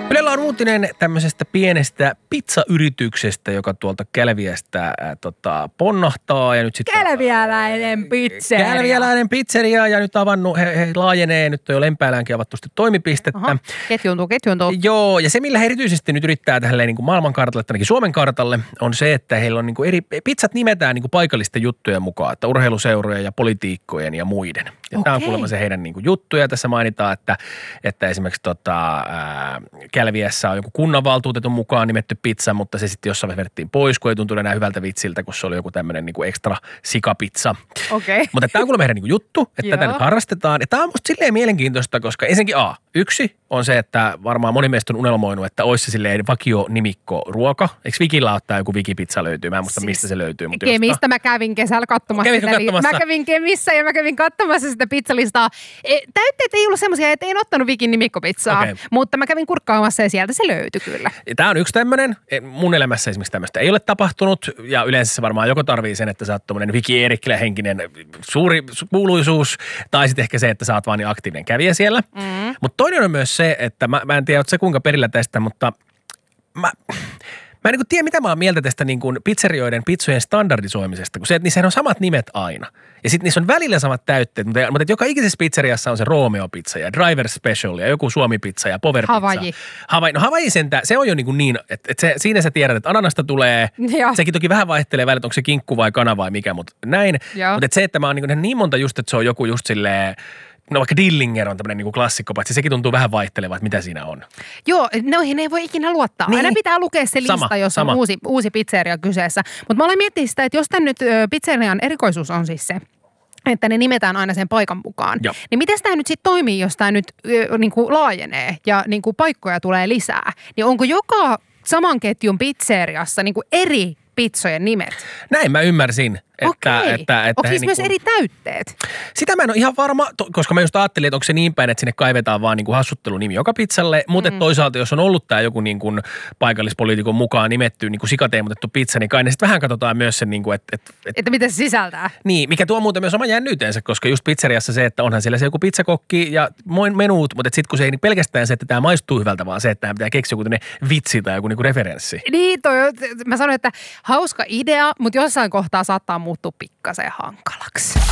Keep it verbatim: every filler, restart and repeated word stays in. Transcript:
Ylellä on uutinen tämmöisestä pienestä pizzayrityksestä, joka tuolta Kälviästä ää, tota, ponnahtaa. Ja nyt sit, Kälviäläinen pizzeria. Kälviäläinen pizzeria ja nyt avannut, he, he laajenee, nyt on jo Lempääläänkin avattu sitten toimipistettä. Aha, ketjuntuu, ketjuntuu. Joo, ja se millä he erityisesti nyt yrittää tähän niin kuin maailmankartalle, ainakin Suomen kartalle, on se, että heillä on niin kuin eri, pizzat nimetään niin kuin paikallisten juttujen mukaan, että urheiluseurojen ja politiikkojen ja muiden. Ja tämä on kuulemma se heidän niin kuin juttuja. Tässä mainitaan, että, että esimerkiksi tota, ää, Kälviässä on joku kunnanvaltuutetun mukaan nimetty pizza, mutta se sitten jossain vedettiin pois, kun ei tuntunut enää hyvältä vitsiltä, kun se oli joku tämmöinen niin kuin ekstra sikapizza. Okei. Mutta tämä on kuulemma heidän niin kuin juttu, että tätä nyt harrastetaan. Ja tämä on musta silleen mielenkiintoista, koska ensinnäkin A, yksi on se, että varmaan moni meistä on unelmoinut, että olisi se silleen vakio-nimikko ruoka. Eikö Vikillä ottaa joku Vikipizza löytyy? Mä en muista, siis mistä se löytyy. Mutta Kemistä mä kävin kesällä katsomassa sitä. katsomassa? Mä kävin Kemissä ja mä kävin katsomassa sitä pizzalistaa. E, täytteet ei ollut semmoisia, että en ottanut Vikin nimikkopizzaa, okay. Mutta mä kävin kurkkaamassa ja sieltä se löytyi kyllä. Tämä on yksi tämmöinen. Mun elämässä esimerkiksi tämmöistä ei ole tapahtunut ja yleensä se varmaan joko tarvii sen, että sä oot tommonen Viki Eerikkilä henkinen suuri kuuluisuus tai sitten ehkä se, että sä oot vaan niin aktiivinen kävijä siellä. Mm. Mutta toinen on myös se, että mä, mä en tiedä, oot se kuinka perillä tästä, mutta mä... Mä en niin tiedä, mitä mä oon mieltä tästä niin kuin pizzerioiden pizzojen standardisoimisesta, kun se, että niissä on samat nimet aina. Ja sitten niissä on välillä samat täytteet, mutta, mutta joka ikisessä pizzeriassa on se Romeo-pizza ja Driver Special ja joku Suomi-pizza ja Power-pizza. Hawaii. Hawaii. No Hawaii sentä, se on jo niin, kuin niin että, että se, siinä sä tiedät, että ananasta tulee. Joo. Sekin toki vähän vaihtelee välillä, onko se kinkku vai kana vai mikä, mutta näin. Joo. Mutta että se, että mä oon niin, niin monta just, että se on joku just silleen, no vaikka Dillinger on tämmöinen niinku klassikko, paitsi sekin tuntuu vähän vaihtelevaa, että mitä siinä on. Joo, noihin ei voi ikinä luottaa. Niin. Aina pitää lukea se lista, sama, jos sama. on uusi, uusi pizzeria kyseessä. Mutta mä olen miettinyt sitä, että jos tämän nyt pizzerian erikoisuus on siis se, että ne nimetään aina sen paikan mukaan. Joo. Niin miten tämä nyt sitten toimii, jos tämä nyt ö, niinku laajenee ja niinku paikkoja tulee lisää? Niin onko joka saman ketjun pizzeriassa niinku eri pizzojen nimet? Näin mä ymmärsin. Että, Okei. että, että onko siis niin myös kuin, eri täytteet? Sitä mä en ole ihan varma, koska mä just ajattelin, että onko se niin päin, että sinne kaivetaan vaan niin kuin hassuttelunimi joka pizzalle. Mutta mm. toisaalta, jos on ollut tämä joku niin kuin paikallispoliitikon mukaan nimetty niin kuin sikateemutettu pizza, niin kai ne sitten vähän katsotaan myös sen, niin kuin, että, että, että... Että mitä se sisältää. Niin, mikä tuo muuten myös oma jännyytensä, koska just pizzeriassa se, että onhan siellä se joku pizzakokki ja menuut, mutta sitten kun se ei niin pelkästään se, että tämä maistuu hyvältä, vaan se, että tämä pitää keksiä joku vitsi tai joku niin kuin referenssi. Niin, toi, mä sanoin, että hauska idea, mutta jossain kohtaa saattaa muuttua pikkasen hankalaksi.